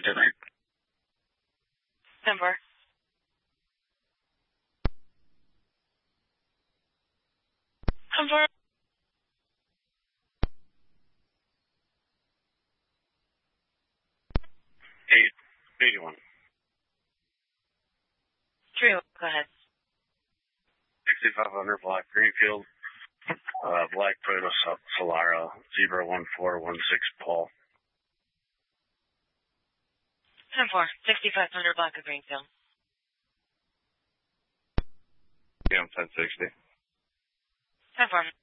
tonight. 10-4. Number 81. 3, go ahead. 6500 Black Greenfield, Black Toyota Solara, Zebra 1416 Paul. 10-4, 6500 Black of Greenfield. Yeah, I'm 1060. 10-4.